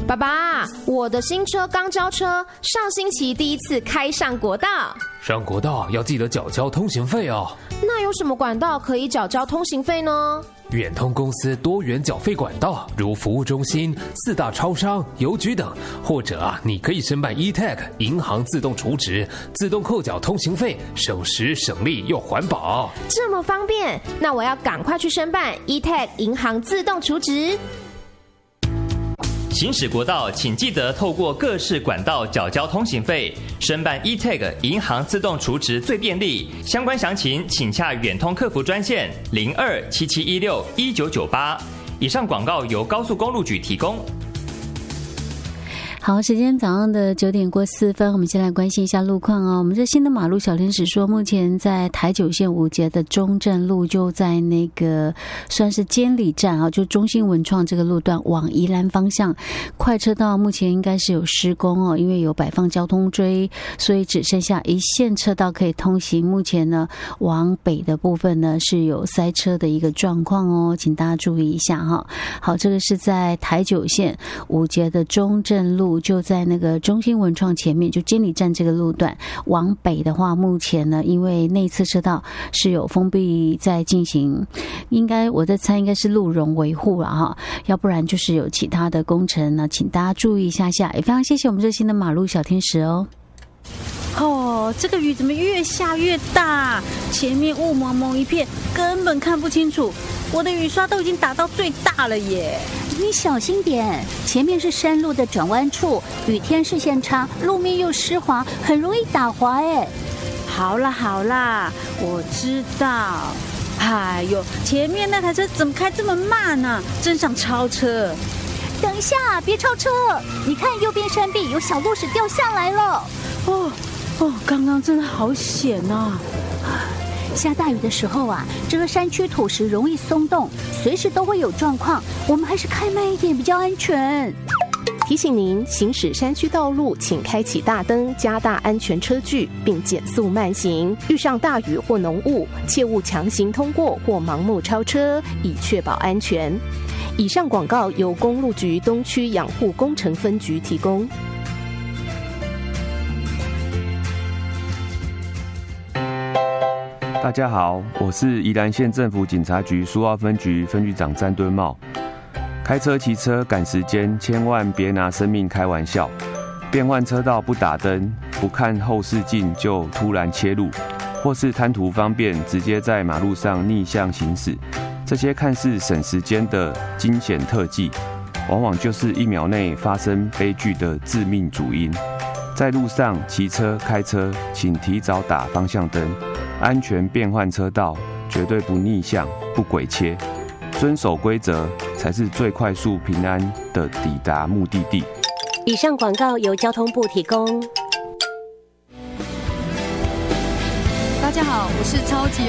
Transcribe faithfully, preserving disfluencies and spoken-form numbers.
爸爸，我的新车刚交车，上星期第一次开上国道。 上国道要记得缴交通行费哦。 那有什么管道可以缴交通行费呢？ 远通公司多元缴费管道，如服务中心、四大超商、邮局等，或者啊，你可以申办 E T A G 银行自动储值，自动扣缴通行费，省时省力又环保。 这么方便，那我要赶快去申办 E T A G 银行自动储值。 行驶国道，请记得透过各式管道缴交通行费，申办 E T A G 银行自动储值最便利。相关详情请洽远通客服专线零二七七一六一九九八。以上广告由高速公路局提供。 好，时间早上的九点过四分，我们先来关心一下路况哦。我们这新的马路小天使说，目前在台九线五节的中正路，就在那个算是监理站啊，就中兴文创这个路段往宜兰方向，快车道目前应该是有施工哦，因为有摆放交通锥，所以只剩下一线车道可以通行。目前呢，往北的部分呢是有塞车的一个状况哦，请大家注意一下哈。好，这个是在台九线五节的中正路。就在那个中兴文创前面，就监理站这个路段往北的话，目前呢，因为内侧车道是有封闭在进行，应该我在猜应该是路容维护了哈，要不然就是有其他的工程呢，请大家注意一下下。也非常谢谢我们热心的马路小天使哦。 哦，这个雨怎么越下越大？前面雾蒙蒙一片，根本看不清楚。我的雨刷都已经打到最大了耶！ 你小心点，前面是山路的转弯处，雨天视线差，路面又湿滑，很容易打滑哎。 好啦好啦，我知道。哎呦，前面那台车怎么开这么慢呢、啊？真想超车！ 等一下，别超车！你看右边山壁有小路石掉下来了。 哦哦，刚刚真的好险啊！ 下大雨的时候啊，这个山区土石容易松动，随时都会有状况，我们还是开慢一点比较安全。 提醒您，行驶山区道路，请开启大灯，加大安全车距，并减速慢行。遇上大雨或浓雾，切勿强行通过或盲目超车，以确保安全。以上广告由公路局东区养护工程分局提供。 大家好，我是宜兰县政府警察局苏澳分局分局长詹敦茂。开车骑车赶时间，千万别拿生命开玩笑。变换车道不打灯，不看后视镜就突然切入，或是贪图方便，直接在马路上逆向行驶。这些看似省时间的惊险特技，往往就是一秒内发生悲剧的致命主因。在路上骑车、开车，请提早打方向灯。安全变换车道，绝对不逆向、不鬼切，遵守规则才是最快速平安的抵达目的地。 以上广告由交通部提供。 大家好，我是超级